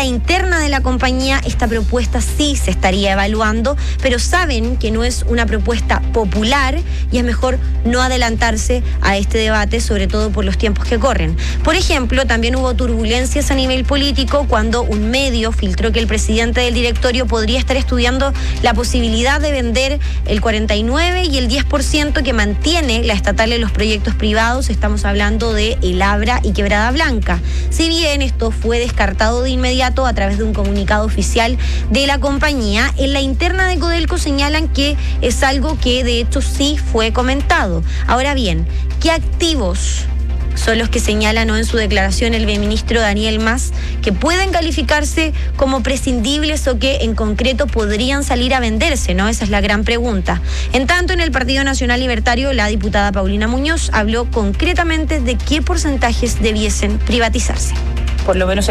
interna de la compañía esta propuesta sí se estaría evaluando, pero saben que no es una propuesta popular y es mejor no adelantarse a este debate, sobre todo por los tiempos que corren. Por ejemplo, también hubo turbulencias a nivel político cuando un medio filtró que el presidente del directorio podría estar estudiando la posibilidad de vender el 49% y el 10% que mantiene la estatal en los proyectos privados. Estamos hablando de El Abra y Quebrada Blanca. Si bien esto fue descartado de inmediato a través de un comunicado oficial de la compañía, en la interna de Codelco señalan que es algo que de hecho sí fue comentado. Ahora bien, ¿qué activos son los que señalan en su declaración el ministro Daniel Mas que pueden calificarse como prescindibles o que en concreto podrían salir a venderse, ¿no? Esa es la gran pregunta. En tanto, en el Partido Nacional Libertario, la diputada Paulina Muñoz habló concretamente de qué porcentajes debiesen privatizarse. Por lo menos el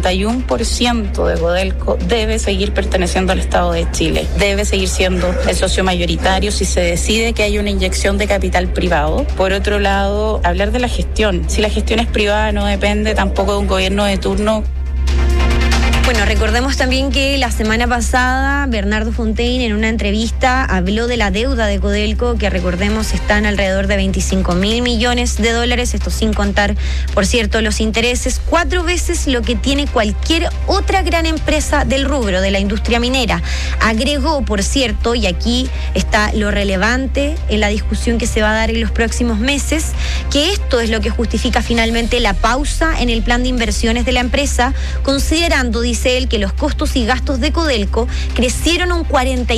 51% de Codelco debe seguir perteneciendo al Estado de Chile. Debe seguir siendo el socio mayoritario si se decide que hay una inyección de capital privado. Por otro lado, hablar de la gestión. Si la gestión es privada, no depende tampoco de un gobierno de turno. Bueno, recordemos también que la semana pasada Bernardo Fontaine en una entrevista habló de la deuda de Codelco, que recordemos están alrededor de 25.000 millones de dólares, esto sin contar, por cierto, los intereses, 4 veces lo que tiene cualquier otra gran empresa del rubro, de la industria minera. Agregó, por cierto, y aquí está lo relevante en la discusión que se va a dar en los próximos meses, que esto es lo que justifica finalmente la pausa en el plan de inversiones de la empresa, considerando, dice él, que los costos y gastos de Codelco crecieron un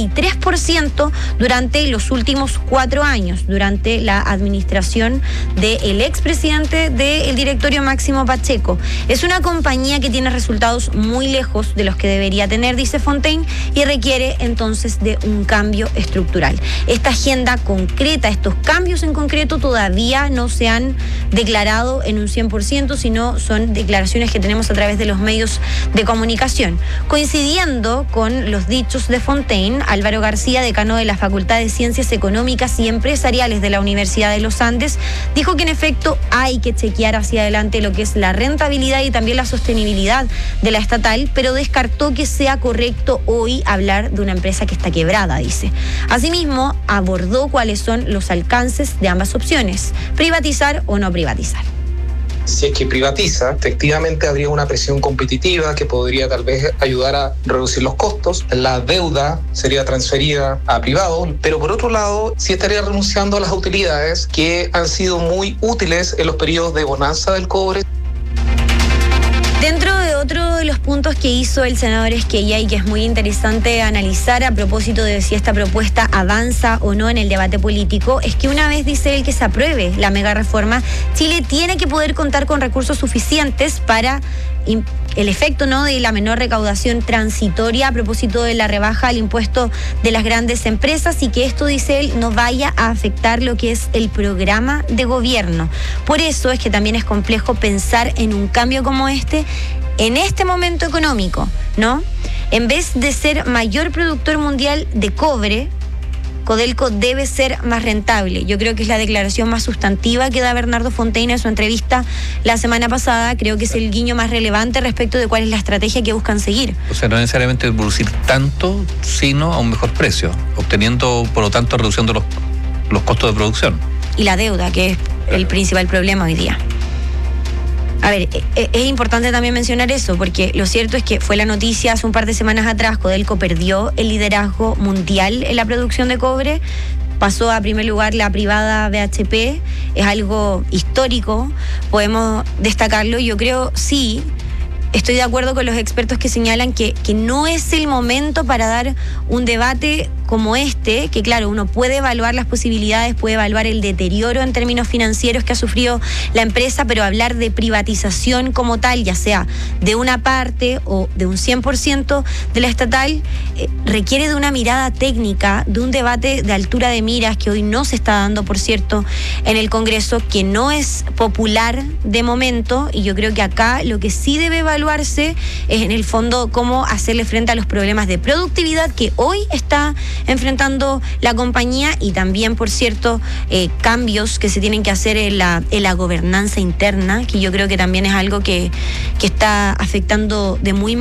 43% durante los últimos 4 años, durante la administración del expresidente del directorio Máximo Pacheco. Es una compañía que tiene resultados muy lejos de los que debería tener, dice Fontaine, y requiere entonces de un cambio estructural. Esta agenda concreta, estos cambios en concreto todavía no se han declarado en un 100%, sino son declaraciones que tenemos a través de los medios de comunicación. Coincidiendo con los dichos de Fontaine, Álvaro García, decano de la Facultad de Ciencias Económicas y Empresariales de la Universidad de los Andes, dijo que en efecto hay que chequear hacia adelante lo que es la rentabilidad y también la sostenibilidad de la estatal, pero descartó que sea correcto hoy hablar de una empresa que está quebrada, dice. Asimismo, abordó cuáles son los alcances de ambas opciones, privatizar o no privatizar. Si es que privatiza, efectivamente habría una presión competitiva que podría tal vez ayudar a reducir los costos. La deuda sería transferida a privados, pero por otro lado, sí estaría renunciando a las utilidades que han sido muy útiles en los periodos de bonanza del cobre. Dentro de otro de los puntos que hizo el senador Esquella y que es muy interesante analizar a propósito de si esta propuesta avanza o no en el debate político, es que una vez dice él que se apruebe la mega reforma, Chile tiene que poder contar con recursos suficientes para el efecto, ¿no?, de la menor recaudación transitoria a propósito de la rebaja al impuesto de las grandes empresas y que esto, dice él, no vaya a afectar lo que es el programa de gobierno. Por eso es que también es complejo pensar en un cambio como este en este momento económico, ¿no? En vez de ser mayor productor mundial de cobre, Codelco debe ser más rentable. Yo creo que es la declaración más sustantiva que da Bernardo Fontaine en su entrevista la semana pasada. Creo que es el guiño más relevante respecto de cuál es la estrategia que buscan seguir. O sea, no necesariamente producir tanto, sino a un mejor precio, obteniendo, por lo tanto, reduciendo los costos de producción. Y la deuda, que es el principal problema hoy día. A ver, es importante también mencionar eso, porque lo cierto es que fue la noticia hace un par de semanas atrás, Codelco perdió el liderazgo mundial en la producción de cobre, pasó a primer lugar la privada BHP, es algo histórico, podemos destacarlo. Yo creo, sí, estoy de acuerdo con los expertos que señalan que no es el momento para dar un debate como este, que claro, uno puede evaluar las posibilidades, puede evaluar el deterioro en términos financieros que ha sufrido la empresa, pero hablar de privatización como tal, ya sea de una parte o de un 100% de la estatal, requiere de una mirada técnica, de un debate de altura de miras que hoy no se está dando, por cierto, en el Congreso, que no es popular de momento, y yo creo que acá lo que sí debe evaluarse es en el fondo cómo hacerle frente a los problemas de productividad que hoy está enfrentando la compañía y también, por cierto, cambios que se tienen que hacer en la gobernanza interna, que yo creo que también es algo que está afectando de muy